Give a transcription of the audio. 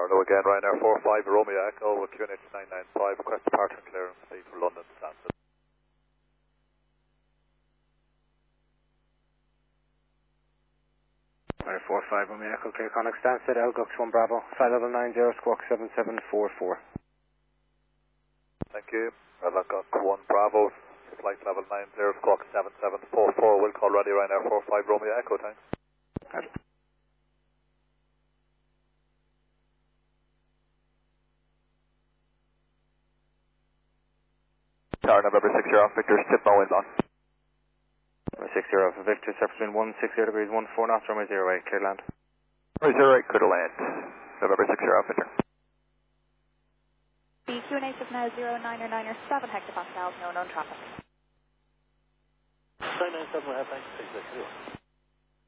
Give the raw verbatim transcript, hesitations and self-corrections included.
Hello again, Ryanair four five Romeo Echo with Q N H nine nine five, request departure and clearance speed for London Stansted. Ryanair four five Romeo Echo, clear Connacht Stansted, L G U X one Bravo, flight level nine zero, squawk seven seven four four. Thank you. L G U X one Bravo, flight level nine zero, squawk seven seven four four, will call ready Ryanair four five Romeo Echo, thanks. Roger. Tower November six zero, Victor, tip my winds on. six zero for Victor, surface wind one six zero degrees one four knots, runway zero eight, clear land. Runway zero eight, clear to land. November six zero, Victor. The Q N H is now zero nine or nine or seven hectopascals, no known traffic. nine nine seven, thanks, six zero.